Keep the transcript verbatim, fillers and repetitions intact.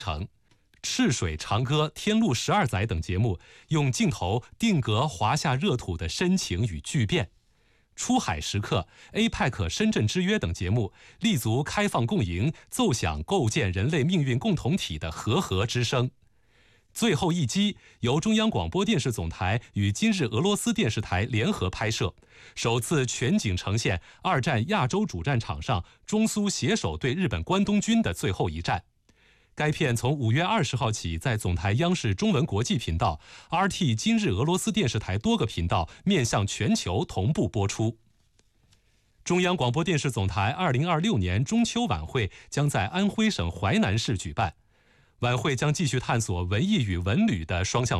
城。赤水长歌、天路十二载等节目用镜头定格华夏热土的深情与巨变。出海时刻、A P E C 深圳之约等节目立足开放共赢，奏响构建人类命运共同体的和合之声。最后一击由中央广播电视总台与今日俄罗斯电视台联合拍摄，首次全景呈现二战亚洲主战场上中苏携手对日本关东军的最后一战。该片从五月二十号起在总台央视中文国际频道、R T 今日俄罗斯电视台多个频道面向全球同步播出。中央广播电视总台二零二六年中秋晚会将在安徽省淮南市举办，晚会将继续探索文艺与文旅的双向